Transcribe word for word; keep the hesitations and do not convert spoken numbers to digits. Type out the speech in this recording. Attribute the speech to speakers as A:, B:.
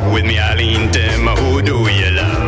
A: with me, Eileen Dim. Who do you love?